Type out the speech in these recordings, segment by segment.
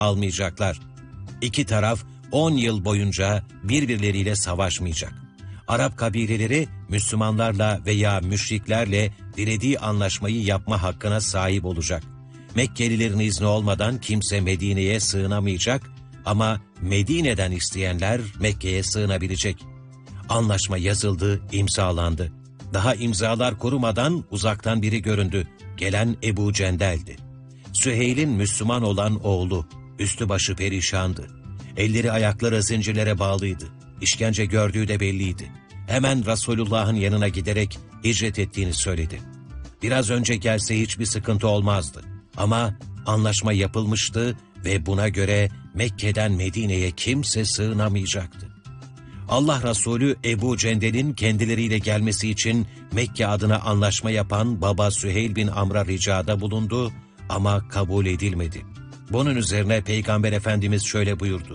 almayacaklar. İki taraf 10 yıl boyunca birbirleriyle savaşmayacak. Arap kabileleri Müslümanlarla veya müşriklerle dilediği anlaşmayı yapma hakkına sahip olacak. Mekkelilerin izni olmadan kimse Medine'ye sığınamayacak ama Medine'den isteyenler Mekke'ye sığınabilecek. Anlaşma yazıldı, imzalandı. Daha imzalar kurumadan uzaktan biri göründü. Gelen Ebu Cendel'di. Süheyl'in Müslüman olan oğlu, üstü başı perişandı. Elleri ayakları zincirlere bağlıydı. İşkence gördüğü de belliydi. Hemen Resulullah'ın yanına giderek hicret ettiğini söyledi. Biraz önce gelse hiçbir sıkıntı olmazdı. Ama anlaşma yapılmıştı ve buna göre Mekke'den Medine'ye kimse sığınamayacaktı. Allah Resulü Ebu Cendel'in kendileriyle gelmesi için Mekke adına anlaşma yapan baba Süheyl bin Amr'a ricada bulundu ama kabul edilmedi. Bunun üzerine Peygamber Efendimiz şöyle buyurdu.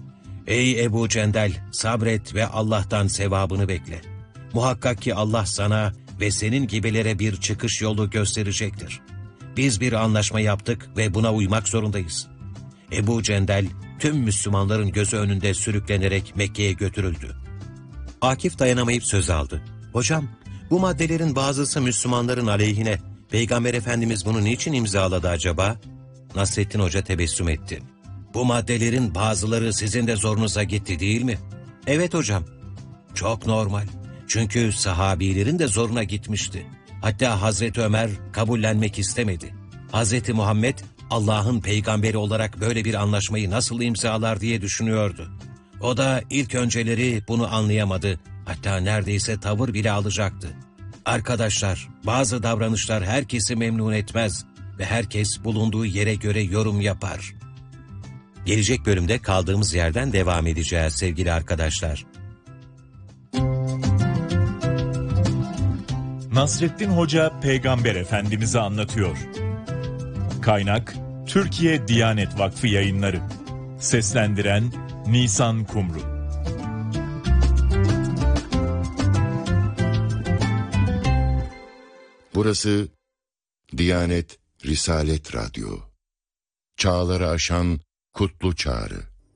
Ey Ebu Cendel, sabret ve Allah'tan sevabını bekle. Muhakkak ki Allah sana ve senin gibilere bir çıkış yolu gösterecektir. Biz bir anlaşma yaptık ve buna uymak zorundayız. Ebu Cendel, tüm Müslümanların gözü önünde sürüklenerek Mekke'ye götürüldü. Akif dayanamayıp söz aldı. Hocam, bu maddelerin bazısı Müslümanların aleyhine. Peygamber Efendimiz bunu niçin imzaladı acaba? Nasrettin Hoca tebessüm etti. Bu maddelerin bazıları sizin de zorunuza gitti değil mi? Evet hocam. Çok normal. Çünkü sahabilerin de zoruna gitmişti. Hatta Hazreti Ömer kabullenmek istemedi. Hazreti Muhammed Allah'ın peygamberi olarak böyle bir anlaşmayı nasıl imzalar diye düşünüyordu. O da ilk önceleri bunu anlayamadı. Hatta neredeyse tavır bile alacaktı. Arkadaşlar, bazı davranışlar herkesi memnun etmez ve herkes bulunduğu yere göre yorum yapar. Gelecek bölümde kaldığımız yerden devam edeceğiz sevgili arkadaşlar. Nasrettin Hoca Peygamber Efendimiz'i anlatıyor. Kaynak Türkiye Diyanet Vakfı Yayınları. Seslendiren Nisan Kumru. Burası Diyanet Risalet Radyo. Çağları aşan kutlu çağrı.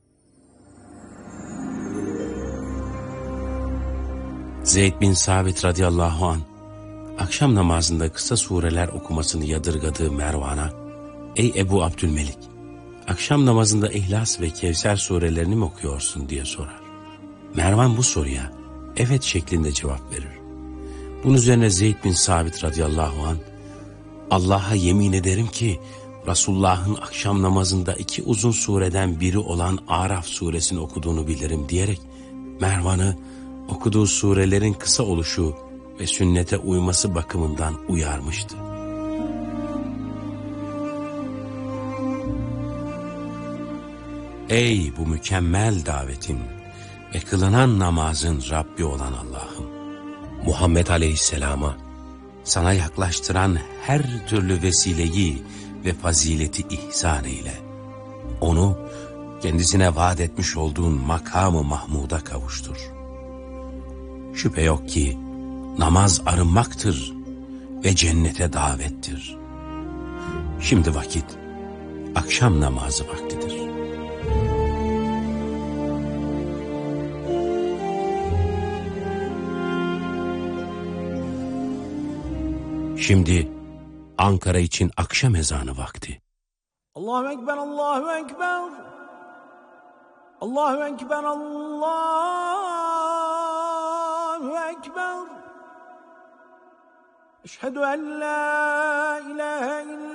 Zeyd bin Sabit radıyallahu anh, akşam namazında kısa sureler okumasını yadırgadığı Mervan'a, ''Ey Ebu Abdülmelik, akşam namazında İhlas ve Kevser surelerini mi okuyorsun?'' diye sorar. Mervan bu soruya evet şeklinde cevap verir. Bunun üzerine Zeyd bin Sabit radıyallahu anh, ''Allah'a yemin ederim ki Resulullah'ın akşam namazında 2 uzun sureden biri olan Araf suresini okuduğunu bilirim.'' diyerek Mervan'ı okuduğu surelerin kısa oluşu ve sünnete uyması bakımından uyarmıştı. Ey bu mükemmel davetin ve kılınan namazın Rabbi olan Allah'ım! Muhammed Aleyhisselam'a sana yaklaştıran her türlü vesileyi ve fazileti ihsan eyle. Onu kendisine vaat etmiş olduğun makamı Mahmud'a kavuştur. Şüphe yok ki namaz arınmaktır ve cennete davettir. Şimdi vakit akşam namazı vaktidir. Şimdi Ankara için akşam ezanı vakti. Allahu Ekber, Allahu Ekber. Allahu Ekber, Allahu Ekber. Eşhedü en la ilahe illallah.